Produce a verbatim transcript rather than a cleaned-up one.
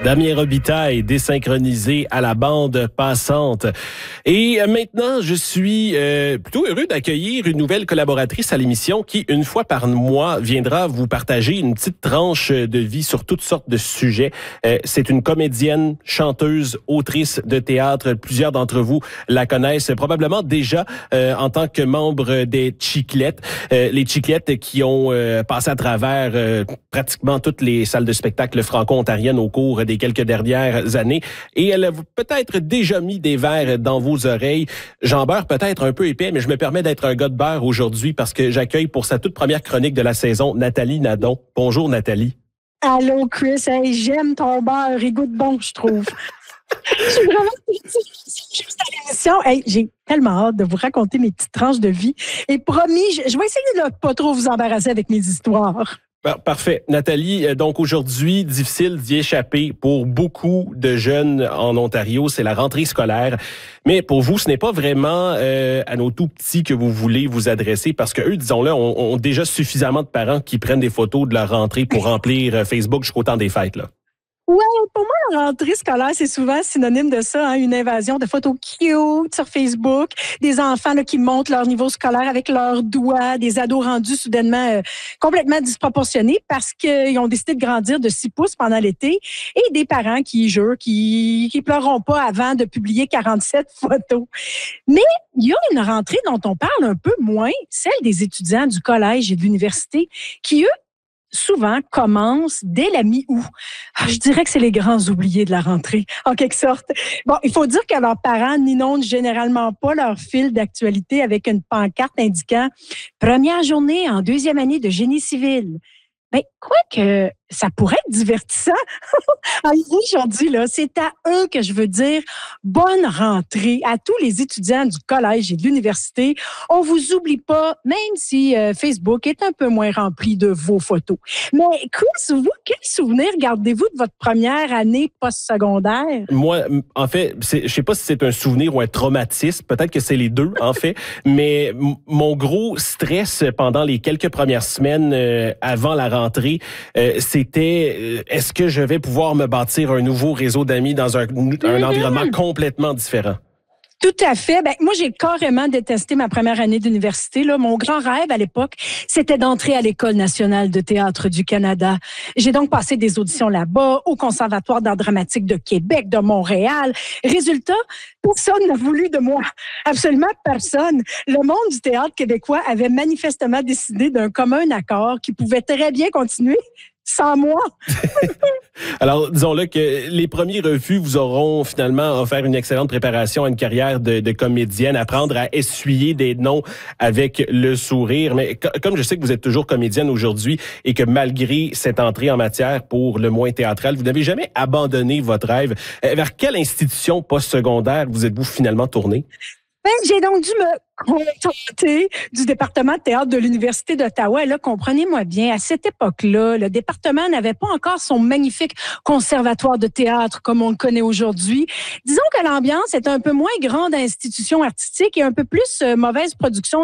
Damien Robitaille, désynchronisé à la bande passante. Et maintenant, je suis euh, plutôt heureux d'accueillir une nouvelle collaboratrice à l'émission qui, une fois par mois, viendra vous partager une petite tranche de vie sur toutes sortes de sujets. Euh, c'est une comédienne, chanteuse, autrice de théâtre. Plusieurs d'entre vous la connaissent probablement déjà euh, en tant que membre des Chiclettes. Euh, les Chiclettes qui ont euh, passé à travers euh, pratiquement toutes les salles de spectacle franco-ontariennes au cours des quelques dernières années. Et elle a peut-être déjà mis des verres dans vos oreilles. J'en beurre peut-être un peu épais, mais je me permets d'être un gars de beurre aujourd'hui parce que j'accueille pour sa toute première chronique de la saison Nathalie Nadon. Bonjour Nathalie. Allô Chris, hey, j'aime ton beurre, il goûte bon, je trouve. Je suis vraiment juste à l'émission. Hey, j'ai tellement hâte de vous raconter mes petites tranches de vie. Et promis, je, je vais essayer de ne pas trop vous embarrasser avec mes histoires. Parfait. Nathalie, donc aujourd'hui, difficile d'y échapper pour beaucoup de jeunes en Ontario. C'est la rentrée scolaire. Mais pour vous, ce n'est pas vraiment euh, à nos tout petits que vous voulez vous adresser parce que eux, disons-le, ont, ont déjà suffisamment de parents qui prennent des photos de leur rentrée pour remplir Facebook jusqu'au temps des fêtes, là. Ouais, pour moi, la rentrée scolaire, c'est souvent synonyme de ça, hein, une invasion de photos cute sur Facebook, des enfants là, qui montrent leur niveau scolaire avec leurs doigts, des ados rendus soudainement euh, complètement disproportionnés parce qu'ils ont décidé de grandir de six pouces pendant l'été, et des parents qui jurent qui qui pleureront pas avant de publier quarante-sept photos. Mais il y a une rentrée dont on parle un peu moins, celle des étudiants du collège et de l'université, qui, eux, souvent commencent dès la mi-août. Je dirais que c'est les grands oubliés de la rentrée, en quelque sorte. Bon, il faut dire que leurs parents n'inondent généralement pas leur fil d'actualité avec une pancarte indiquant « Première journée en deuxième année de génie civil ». Ben, quoi que ça pourrait être divertissant. Aujourd'hui, là, c'est à eux que je veux dire bonne rentrée à tous les étudiants du collège et de l'université. On vous oublie pas, même si euh, Facebook est un peu moins rempli de vos photos. Mais Chris, vous, quel souvenir gardez-vous de votre première année post-secondaire? Moi, en fait, c'est, je sais pas si c'est un souvenir ou un traumatisme. Peut-être que c'est les deux, en fait. Mais m- mon gros stress pendant les quelques premières semaines euh, avant la rentrée, euh, c'était euh, est-ce que je vais pouvoir me bâtir un nouveau réseau d'amis dans un, un mm-hmm. environnement complètement différent? Tout à fait. Ben, moi, j'ai carrément détesté ma première année d'université. Là. Mon grand rêve à l'époque, c'était d'entrer à l'École nationale de théâtre du Canada. J'ai donc passé des auditions là-bas, au Conservatoire d'art dramatique de Québec, de Montréal. Résultat, personne n'a voulu de moi. Absolument personne. Le monde du théâtre québécois avait manifestement décidé d'un commun accord qui pouvait très bien continuer sans moi. Alors, disons-le que les premiers refus vous auront finalement offert une excellente préparation à une carrière de, de comédienne, apprendre à essuyer des noms avec le sourire. Mais co- comme je sais que vous êtes toujours comédienne aujourd'hui et que malgré cette entrée en matière pour le moins théâtrale, vous n'avez jamais abandonné votre rêve. Vers quelle institution postsecondaire vous êtes-vous finalement tournée? Ben, j'ai donc dû me contenter du département de théâtre de l'Université d'Ottawa. Et là, comprenez-moi bien, à cette époque-là, le département n'avait pas encore son magnifique conservatoire de théâtre comme on le connaît aujourd'hui. Disons que l'ambiance est un peu moins grande institution artistique et un peu plus euh, mauvaise production